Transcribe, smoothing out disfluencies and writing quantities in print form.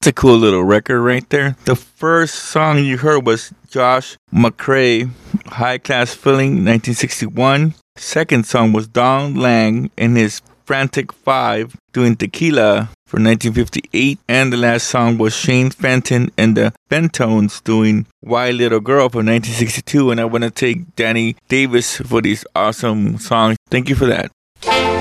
It's a cool little record right there. The first song you heard was Josh McCrae, High Class Feeling, 1961. Second song was Don Lang and his Frantic Five doing Tequila for 1958. And the last song was Shane Fenton and the Fentones doing Why Little Girl for 1962. And I want to thank Danny Davis for these awesome songs. Thank you for that.